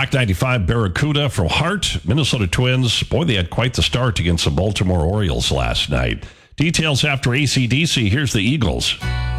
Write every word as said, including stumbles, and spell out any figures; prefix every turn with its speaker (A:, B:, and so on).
A: Rock ninety-five, Barracuda from Hart, Minnesota Twins. Boy, they had quite the start against the Baltimore Orioles last night. Details after A C D C. Here's the Eagles.